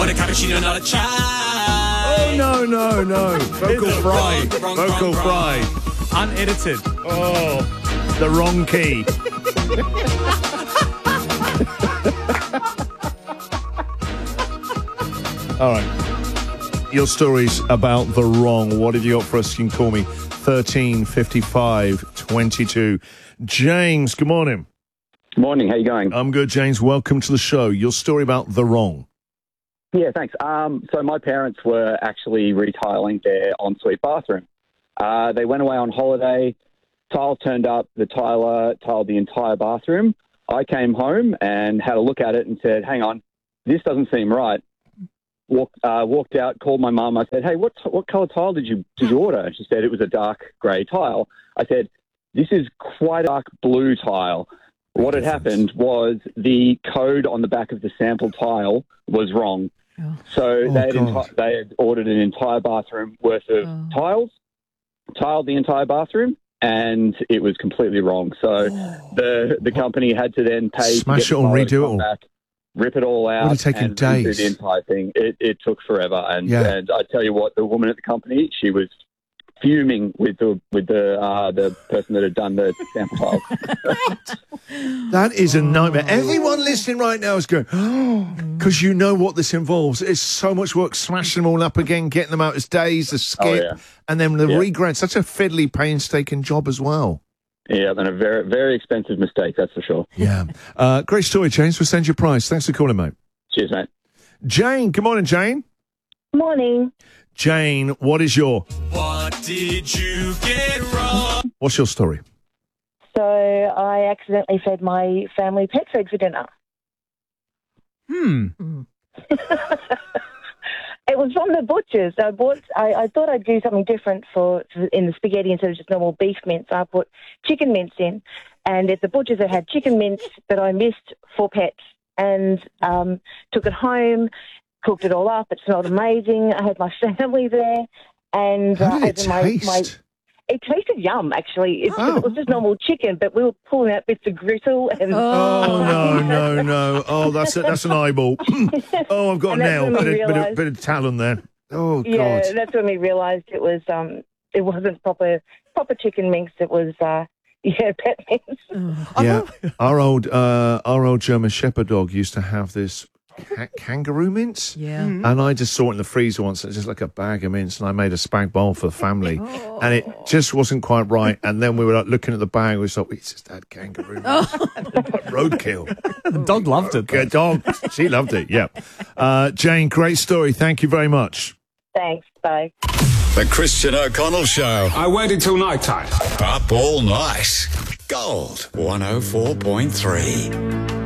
Or the cappuccino, not a chai. Oh, no. Vocal fry. Vocal fry. Unedited. Oh, the wrong key. All right. Your stories about the wrong. What have you got for us? You can call me 13 55 22. James, good morning. Morning, how you going? I'm good, James. Welcome to the show. Your story about the wrong. Yeah, thanks. So my parents were actually retiling their ensuite bathroom. They went away on holiday. Tile turned up. The tiler tiled the entire bathroom. I came home and had a look at it and said, hang on, this doesn't seem right. Walked out, called my mum. I said, hey, what colour tile did you order? And she said it was a dark grey tile. I said, this is quite a dark blue tile. What had happened was the code on the back of the sample tile was wrong. Oh. So they had ordered an entire bathroom worth of tiles, tiled the entire bathroom, and it was completely wrong. So the company had to then pay smash it or redo it all. Back, rip it all out. Would have taken days. The entire thing. It took forever. And I tell you what, the woman at the company, she was fuming with the person that had done the sample tile. That is a nightmare. Everyone listening right now is going, because you know what this involves. It's so much work smashing them all up again, getting them out as days, the skip, and then the regrade. Such a fiddly, painstaking job as well. Yeah, and a very, very expensive mistake, that's for sure. Yeah. Great story, James. We'll send you a prize. Thanks for calling, mate. Cheers, mate. Jane, good morning, Jane. Morning. Jane, what did you get wrong? What's your story? So I accidentally fed my family pet food for dinner. It was from the butcher's. I thought I'd do something different in the spaghetti instead of just normal beef mince. I put chicken mince in, and at the butcher's I had chicken mince that I missed for pets, and took it home, cooked it all up. It smelled amazing. I had my family there, and how did it taste? It tasted yum, actually. It was just normal chicken, but we were pulling out bits of gristle. And no. Oh, that's an eyeball. Oh, I've got a nail. Bit of talon there. Oh, God. Yeah, that's when we realised it wasn't proper chicken mince. It was, pet mince. Yeah, our old German Shepherd dog used to have this kangaroo mince. Yeah. And I just saw it in the freezer once, it's just like a bag of mince, and I made a spag bowl for the family. And it just wasn't quite right. And then we were like looking at the bag, we thought, it's just that kangaroo mince. Roadkill. The dog loved it. Good dog. She loved it, yeah. Jane, great story. Thank you very much. Thanks. Bye. The Christian O'Connell Show. I waited till night time. Up all night. Gold 104.3.